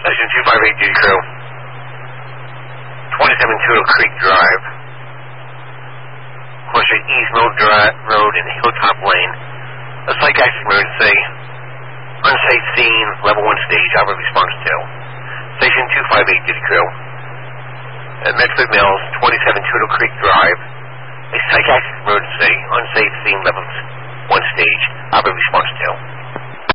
Station 258 duty crew. 27 Turtle Creek Drive. Cross East Mill Road and Hilltop Lane. A psych accident emergency. Unsafe scene, level 1 stage, Albert response to. Station 258 duty crew. At Medford Mills, 27